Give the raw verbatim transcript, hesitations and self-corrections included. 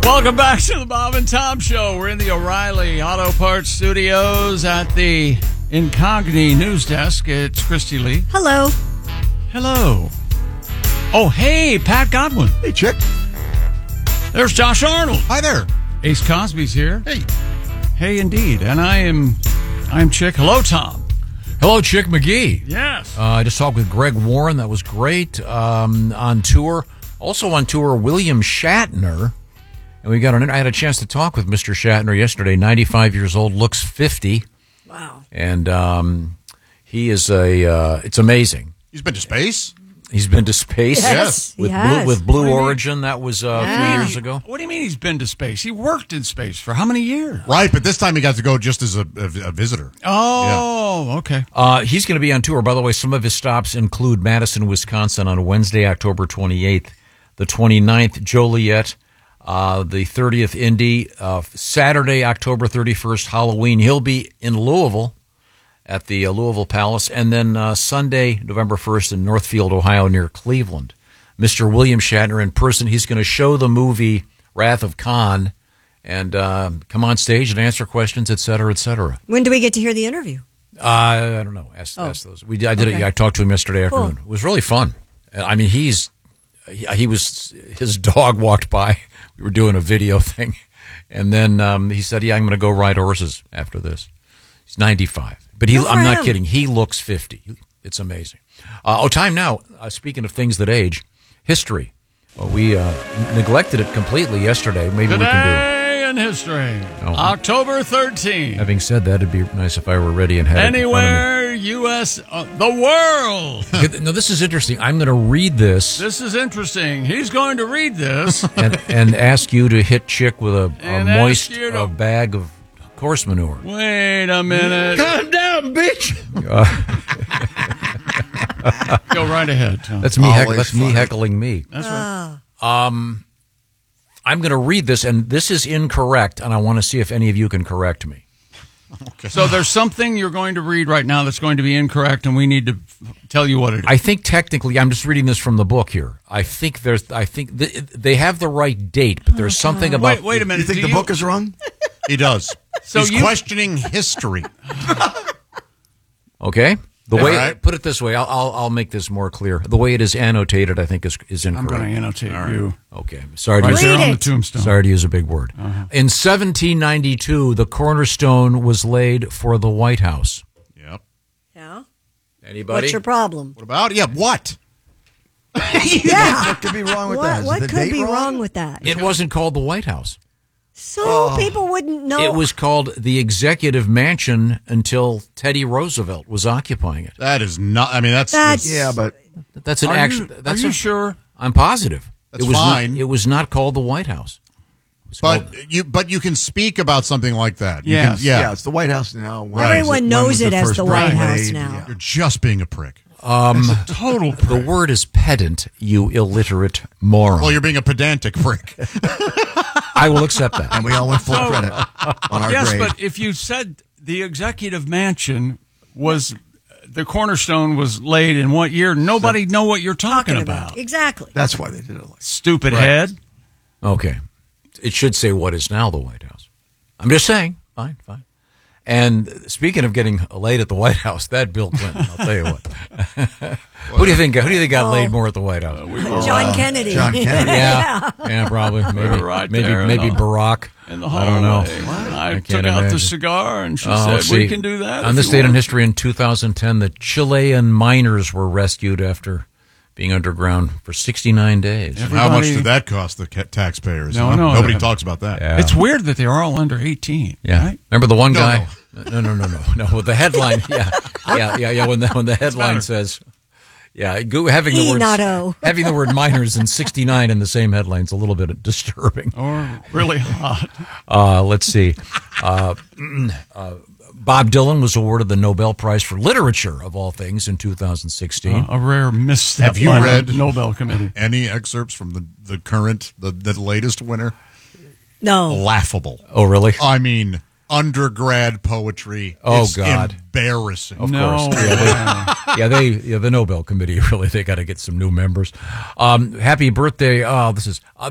Welcome back to the Bob and Tom Show. We're in the O'Reilly Auto Parts Studios at the Incogni News Desk. It's Christy Lee. Hello. Hello. Oh, hey, Pat Godwin. Hey, Chick. There's Josh Arnold. Hi there. Ace Cosby's here. Hey. Hey, indeed. And I am, I am Chick. Hello, Tom. Hello, Chick McGee. Yes. Uh, I just talked with Greg Warren. That was great. Um, on tour. Also on tour, William Shatner. And we got an, I had a chance to talk with Mister Shatner yesterday, ninety-five years old, looks fifty. Wow. And um, he is a, uh, it's amazing. He's been to space? He's been to space. Yes, With he Blue, has. with Blue Origin. That was uh, a few Yeah. years ago. What do you mean he's been to space? He worked in space for how many years? Right, but this time he got to go just as a, a, a visitor. Oh, okay. Uh, he's going to be on tour. By the way, some of his stops include Madison, Wisconsin on Wednesday, October twenty-eighth, the twenty-ninth, Joliet, uh, the thirtieth, Indy, uh, Saturday, October thirty-first, Halloween. He'll be in Louisville at the uh, Louisville Palace, and then uh, Sunday, November first, in Northfield, Ohio, near Cleveland. Mister William Shatner in person. He's going to show the movie Wrath of Khan and uh, come on stage and answer questions, et cetera, et cetera. When do we get to hear the interview? Uh, I don't know. Ask, Oh. ask those. We I did Okay. it. I talked to him yesterday Cool. afternoon. It was really fun. I mean, he's he, he was his dog walked by. We were doing a video thing, and then um, he said, "Yeah, I'm going to go ride horses after this." He's ninety-five, but he. Good for I'm not him. kidding. He looks fifty. It's amazing. Uh, oh, time now. Uh, speaking of things that age, history. Well, we uh, neglected it completely yesterday. Maybe we can do it. Today in history, Oh. October thirteenth. Having said that, it'd be nice if I were ready and had it in front of me. Anywhere, U S, uh, the world. Okay, no, this is interesting. I'm going to read this. This is interesting. He's going to read this. and, and ask you to hit Chick with a, a And ask moist you to- uh, bag of horse manure. Wait a minute. Calm down, bitch. Go right ahead, Tom. That's me. Heck, Always that's me funny. heckling me. That's right. Um, I'm going to read this, and this is incorrect, and I want to see if any of you can correct me. So there's something you're going to read right now that's going to be incorrect, and we need to f- tell you what it is. I think technically, I'm just reading this from the book here. I think there's, I think th- they have the right date, but there's something about. Wait, wait a minute. You think Do the book is wrong? He does. So He's you- questioning history. Okay. The way, right. put it this way, I'll, I'll I'll make this more clear. The way it is annotated, I think, is is I'm incorrect. going to annotate you. Okay, sorry to Right use there Read on the it. tombstone. Sorry to use a big word. In seventeen ninety-two, the cornerstone was laid for the White House. Yep. Yeah. Anybody? What's your problem? What about? Yeah, what? Yeah. What could be wrong with What, that? Is what the could date be wrong? wrong with that? It wasn't called the White House. So people wouldn't know. It was called the Executive Mansion until Teddy Roosevelt was occupying it. That is not. I mean, that's That's- Yeah, but That's an Are action. you, That's are you a- sure? I'm positive. That's it was fine. Not, it was not called the White House. It was But called- you, but you can speak about something like that. You Yes. can- yeah. yeah, it's the White House now. When Right. was Everyone when knows was it as first the White president House made? now. Yeah. You're just being a prick. Total the word is pedant, you illiterate moron. Well, you're being a pedantic prick. I will accept that. And we all went full credit on our Yes, grade. but if you said the executive mansion was the cornerstone was laid in what year, nobody know what you're talking, talking about. about. Exactly. That's why they did it like Stupid head. Okay. It should say what is now the White House. I'm just saying. Fine, fine. And speaking of getting laid at the White House, that Bill Clinton, I'll tell you what. Who do you think? Who do you think got laid more at the White House? John Kennedy. John Kennedy. Yeah, yeah, probably. Maybe, right maybe, there in maybe the- Barack. In the I don't know. hallway. I, I took can't out imagine. the cigar and she Oh, said, see, "We can do that." On if this you date in want." history in two thousand ten, the Chilean miners were rescued after being underground for sixty-nine days. Every- How much Everybody- did that cost the ca- taxpayers? No, huh? no, Nobody no. talks about that. Yeah. It's weird that they are all under eighteen. Yeah. Right? Remember the one No, guy? No, no, no, no, no. With the headline, yeah, yeah, yeah, yeah. When the when the headline says, yeah, go, having the E word not O. having the word miners and sixty-nine in the same headline is a little bit disturbing. Or really hot. Uh, let's see. Uh, uh, Bob Dylan was awarded the Nobel Prize for Literature, of all things, in two thousand sixteen. A rare misstep. Have you by the read- Nobel Committee? Any excerpts from the, the current, the, the latest winner? No. Laughable. Oh, really? I mean, undergrad poetry. Oh, is God. embarrassing. Of No. course. Yeah, they, yeah, they, yeah, the Nobel Committee, really, they got to get some new members. Um, happy birthday. Oh, this is uh,